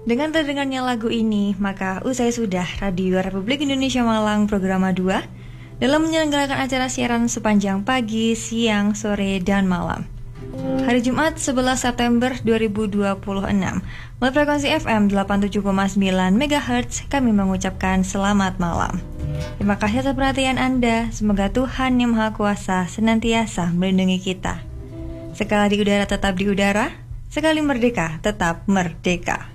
Dengan terdengarnya lagu ini, maka usai sudah Radio Republik Indonesia Malang Programa 2 dalam menyelenggarakan acara siaran sepanjang pagi, siang, sore, dan malam. Hari Jumat 11 September 2026 melalui frekuensi FM 87,9 MHz kami mengucapkan selamat malam. Terima kasih atas perhatian Anda. Semoga Tuhan Yang Maha Kuasa senantiasa melindungi kita. Sekali di udara tetap di udara, sekali merdeka tetap merdeka.